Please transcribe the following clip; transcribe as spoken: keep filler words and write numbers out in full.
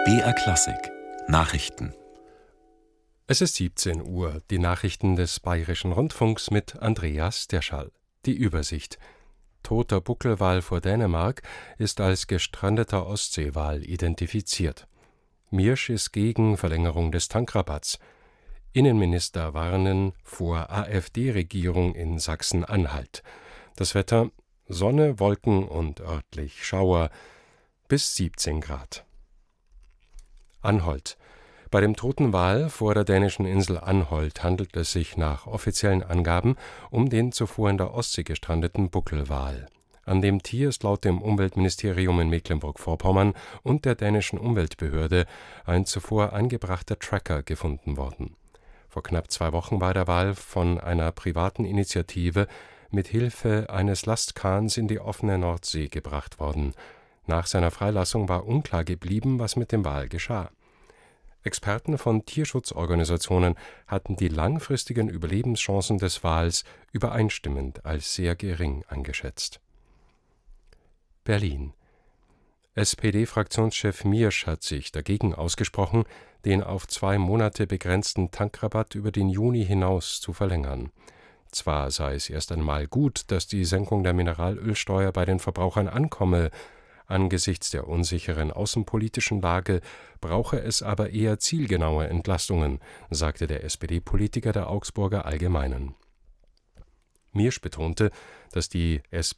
B R Klassik Nachrichten. Es ist siebzehn Uhr, die Nachrichten des Bayerischen Rundfunks mit Andreas Derschall. Die Übersicht. Toter Buckelwal vor Dänemark ist als gestrandeter Ostseewal identifiziert. Miersch ist gegen Verlängerung des Tankrabatts. Innenminister warnen vor AfD-Regierung in Sachsen-Anhalt. Das Wetter: Sonne, Wolken und örtlich Schauer bis siebzehn Grad. Anholt. Bei dem toten Wal vor der dänischen Insel Anholt handelt es sich nach offiziellen Angaben um den zuvor in der Ostsee gestrandeten Buckelwal. An dem Tier ist laut dem Umweltministerium in Mecklenburg-Vorpommern und der dänischen Umweltbehörde ein zuvor eingebrachter Tracker gefunden worden. Vor knapp zwei Wochen war der Wal von einer privaten Initiative mit Hilfe eines Lastkahns in die offene Nordsee gebracht worden. Nach seiner Freilassung war unklar geblieben, was mit dem Wal geschah. Experten von Tierschutzorganisationen hatten die langfristigen Überlebenschancen des Wals übereinstimmend als sehr gering eingeschätzt. Berlin. S P D-Fraktionschef Miersch hat sich dagegen ausgesprochen, den auf zwei Monate begrenzten Tankrabatt über den Juni hinaus zu verlängern. Zwar sei es erst einmal gut, dass die Senkung der Mineralölsteuer bei den Verbrauchern ankomme, angesichts der unsicheren außenpolitischen Lage brauche es aber eher zielgenaue Entlastungen, sagte der S P D-Politiker der Augsburger Allgemeinen. Miersch betonte, dass die S